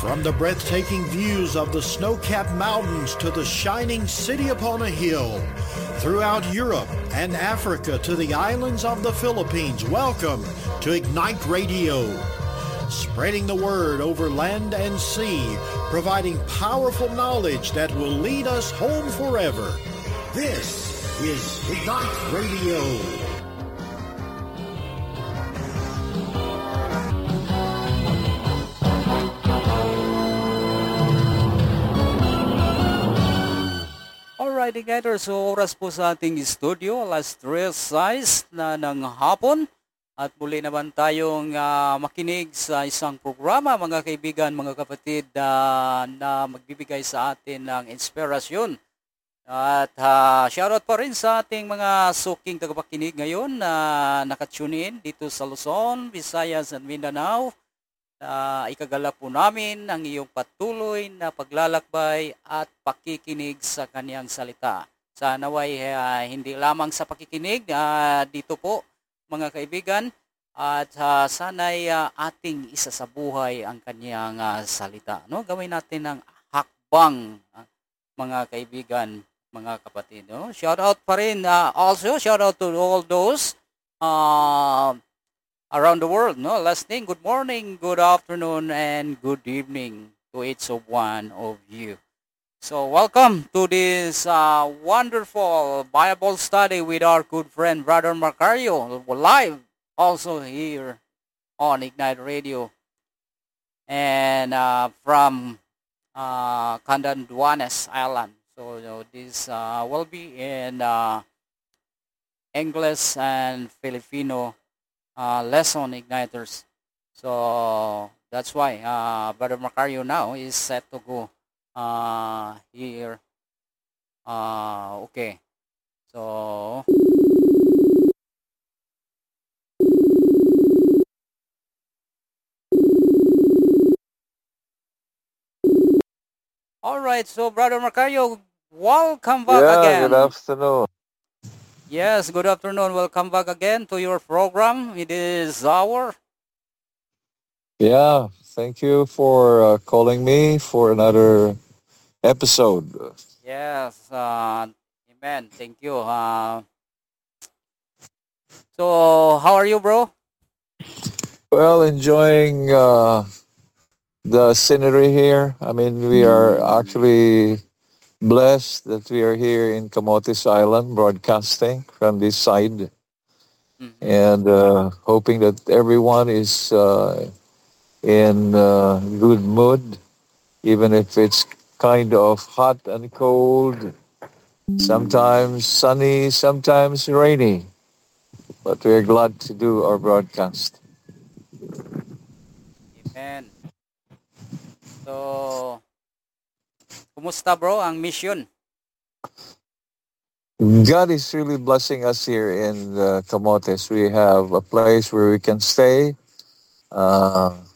From the breathtaking views of the snow-capped mountains to the shining city upon a hill, throughout Europe and Africa to the islands of the Philippines, welcome to Ignite Radio. Spreading the word over land and sea, providing powerful knowledge that will lead us home forever. This is Ignite Radio. Alright, Igniters, so oras po sa ating studio, alas 3:06 na ng hapon. At muli naman tayong makinig sa isang programa, mga kaibigan, mga kapatid, na magbibigay sa atin ng inspirasyon. At shoutout pa rin sa ating mga suking tagapakinig ngayon na nakatune in dito sa Luzon, Visayas at Mindanao. Ikagala po namin ang iyong patuloy na paglalakbay at pakikinig sa kaniyang salita. Sanaway hindi lamang sa pakikinig dito po, mga kaibigan, at sana'y ating isa sa buhay ang kaniyang salita. No? Gawin natin ng hakbang, mga kaibigan, mga kapatid. No? Shout out pa rin, also shout out to all those around the world, no? Listening. Good morning, good afternoon, and good evening to each one of you. So welcome to this wonderful Bible study with our good friend Brother Macario, live also here on Ignite Radio, and from Catanduanes Island. So this will be in English and Filipino lesson igniters. So that's why Brother Macario now is set to go here. Okay. So all right, so Brother Macario, welcome back again. Good afternoon. Yes, good afternoon. Welcome back again to your program. It is our... Yeah, thank you for calling me for another episode. Yes, amen. Thank you. So, how are you, bro? Well, enjoying the scenery here. I mean, we are actually blessed that we are here in Camotes Island broadcasting from this side, and hoping that everyone is in good mood, even if it's kind of hot and cold, sometimes sunny, sometimes rainy. But we're glad to do our broadcast. Amen. So, kumusta bro ang mission? God is really blessing us here in Camotes. We have a place where we can stay.